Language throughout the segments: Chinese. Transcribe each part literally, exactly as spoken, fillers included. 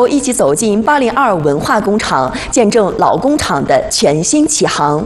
就一起走进八零二文化工厂，见证老工厂的全新启航。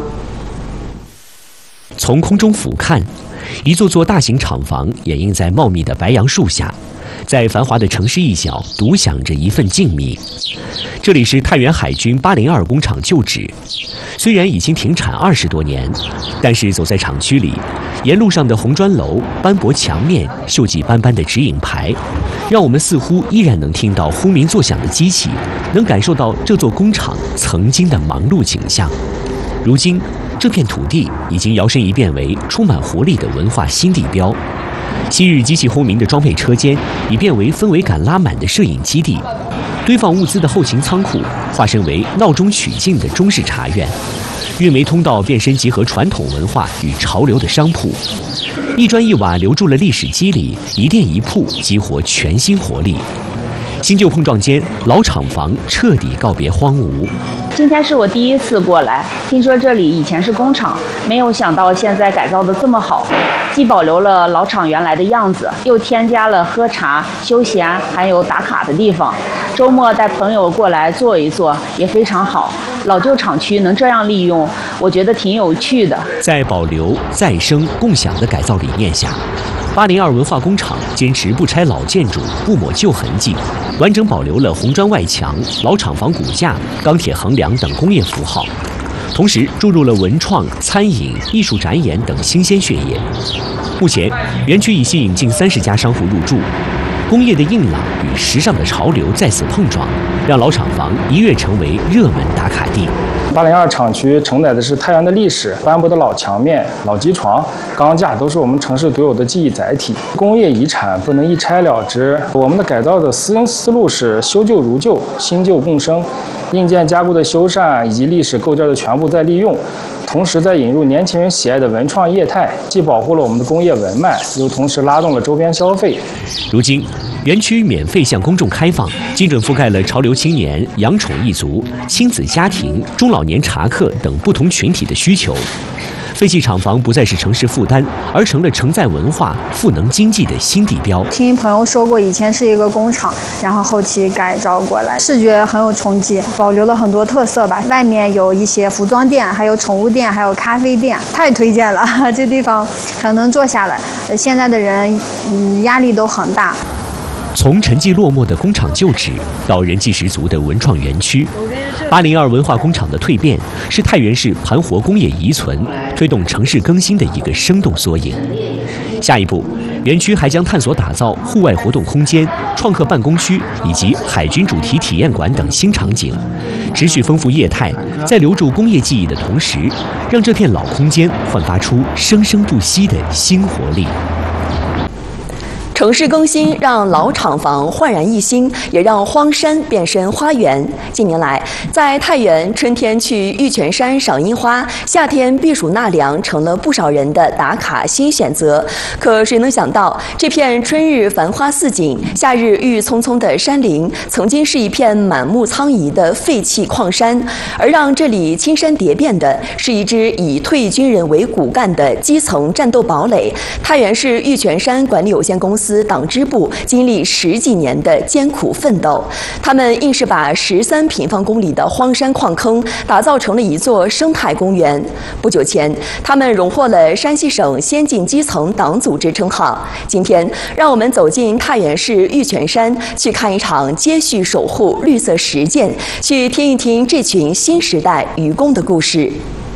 从空中俯瞰，一座座大型厂房掩映在茂密的白杨树下，在繁华的城市一角独享着一份静谧。这里是太原海军八零二工厂旧址，虽然已经停产二十多年，但是走在厂区里，沿路上的红砖楼、斑驳墙面、锈迹斑斑的指引牌，让我们似乎依然能听到轰鸣作响的机器，能感受到这座工厂曾经的忙碌景象。如今，这片土地已经摇身一变为充满活力的文化新地标。昔日机器轰鸣的装配车间，已变为氛围感拉满的摄影基地；堆放物资的后勤仓库，化身为闹中取静的中式茶院；运煤通道变身结合传统文化与潮流的商铺。一砖一瓦留住了历史肌理，一店一铺激活全新活力。新旧碰撞间，老厂房彻底告别荒芜。 今天是我第一次过来，听说这里以前是工厂，没有想到现在改造的这么好，既保留了老厂原来的样子，又添加了喝茶、休闲还有打卡的地方。周末带朋友过来坐一坐也非常好。老旧厂区能这样利用，我觉得挺有趣的。在保留、再生、共享的改造理念下，八零二文化工厂坚持不拆老建筑、不抹旧痕迹，完整保留了红砖外墙、老厂房骨架、钢铁横梁等工业符号，同时注入了文创、餐饮、艺术展演等新鲜血液。目前，园区已吸引近三十家商户入驻。工业的硬朗与时尚的潮流再次碰撞，让老厂房一跃成为热门打卡地。 八零二厂区承载的是太原的历史，斑驳的老墙面、老机床、钢架都是我们城市独有的记忆载体。工业遗产不能一拆了之，我们的改造的思思路是修旧如旧，新旧共生，硬件加固的修缮以及历史构件的全部再利用。同时，再引入年轻人喜爱的文创业态，既保护了我们的工业文脉，又同时拉动了周边消费。 如今，园区免费向公众开放，精准覆盖了潮流青年、养宠一族、亲子家庭、中老年茶客等不同群体的需求。废弃厂房不再是城市负担，而成了承载文化、赋能经济的新地标。 听朋友说过，以前是一个工厂，然后后期改造过来，视觉很有冲击，保留了很多特色吧。外面有一些服装店，还有宠物店，还有咖啡店，太推荐了。这地方很能坐下来。现在的人，嗯，压力都很大。 从沉寂落寞的工厂旧址到人气十足的文创园区，八零二文化工厂的蜕变是太原市盘活工业遗存、推动城市更新的一个生动缩影。下一步，园区还将探索打造户外活动空间、创客办公区以及海军主题体验馆等新场景，持续丰富业态，在留住工业记忆的同时，让这片老空间焕发出生生不息的新活力。 城市更新让老厂房焕然一新，也让荒山变身花园。近年来，在太原，春天去玉泉山赏樱花，夏天避暑纳凉，成了不少人的打卡新选择。可谁能想到，这片春日繁花似锦、夏日郁郁葱葱的山林，曾经是一片满目苍夷的废弃矿山，而让这里青山叠变的，是一支以退役军人为骨干的基层战斗堡垒——太原市玉泉山管理有限公司党支部经历十几年的艰苦奋斗，他们硬是把十三平方公里的荒山矿坑打造成了一座生态公园。不久前，他们荣获了山西省先进基层党组织称号。今天，让我们走进太原市玉泉山，去看一场接续守护绿色实践，去听一听这群新时代渔工的故事。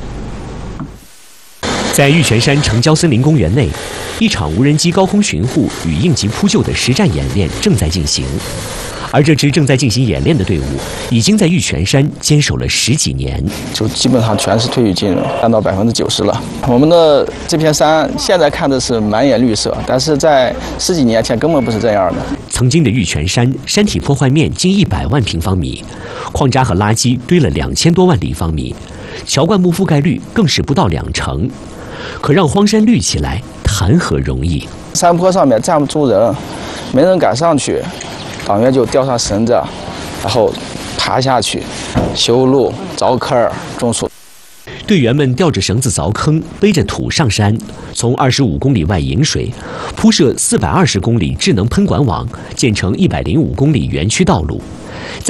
在玉泉山城郊森林公园内，一场无人机高空巡护与应急扑救的实战演练正在进行。而这支正在进行演练的队伍，已经在玉泉山坚守了十几年， 就基本上全是退役军人，占到百分之九十了。我们的这片山现在看的是满眼绿色，但是在十几年前根本不是这样的。 曾经的玉泉山，山体破坏面近一百万平方米，矿渣和垃圾堆了两千多万立方米，乔灌木覆盖率更是不到两成。可让荒山绿起来，谈何容易？ 山坡上面站不住人，没人敢上去，党员就吊上绳子，然后爬下去修路、凿坑、种树。 队员们吊着绳子凿坑，背着土上山，从二十五公里外引水，铺设四百二十公里智能喷管网，建成一百零五公里园区道路。